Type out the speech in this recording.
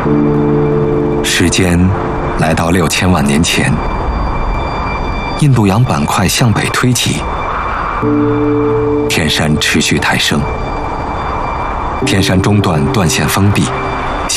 时间来到6000万年前，印度洋板块向北推挤，天山持续抬升，天山中段断线封闭，